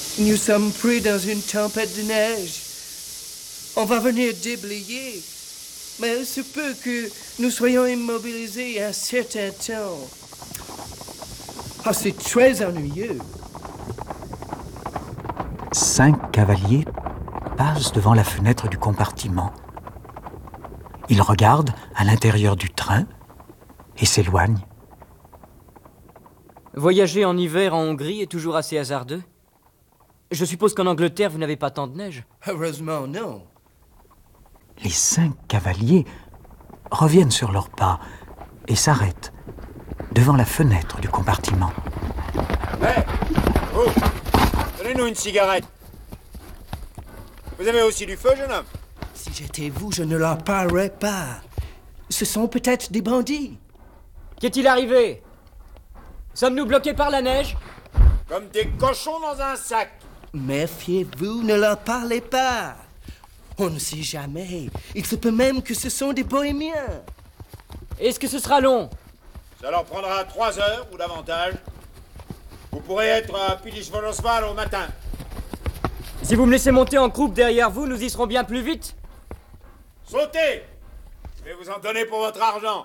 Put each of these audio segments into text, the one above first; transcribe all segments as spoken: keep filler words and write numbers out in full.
Nous sommes pris dans une tempête de neige. On va venir déblayer. Mais il se peut que nous soyons immobilisés un certain temps. Ah, c'est très ennuyeux. Cinq cavaliers passent devant la fenêtre du compartiment. Ils regardent à l'intérieur du train et s'éloignent. Voyager en hiver en Hongrie est toujours assez hasardeux. Je suppose qu'en Angleterre, vous n'avez pas tant de neige. Heureusement, non. Les cinq cavaliers reviennent sur leurs pas et s'arrêtent devant la fenêtre du compartiment. Hé, hey, vous, donnez-nous une cigarette. Vous avez aussi du feu, jeune homme? Si j'étais vous, je ne leur parlerais pas. Ce sont peut-être des bandits. Qu'est-il arrivé? Sommes-nous bloqués par la neige? Comme des cochons dans un sac. Méfiez-vous, ne leur parlez pas. On ne sait jamais. Il se peut même que ce sont des bohémiens. Est-ce que ce sera long? Ça leur prendra trois heures ou davantage. Vous pourrez être à Pilishvolosval au matin. Si vous me laissez monter en croupe derrière vous, nous y serons bien plus vite. Sautez! Je vais vous en donner pour votre argent.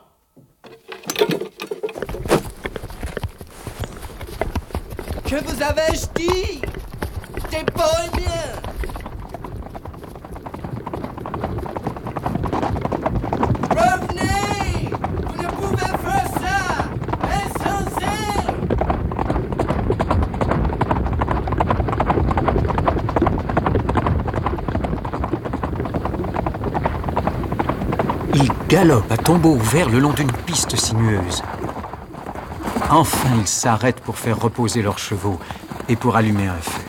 Que vous avais-je dit? Des bohémiens! Revenez! Vous ne pouvez faire ça! Insensé! Ils galopent à tombeau ouvert le long d'une piste sinueuse. Enfin, ils s'arrêtent pour faire reposer leurs chevaux et pour allumer un feu.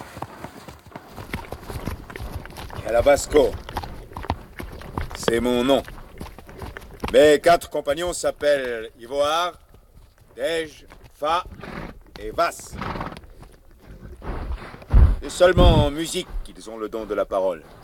Calabasco. C'est mon nom. Mes quatre compagnons s'appellent Ivoire, Dej, Fa et Vas. C'est seulement en musique qu'ils ont le don de la parole.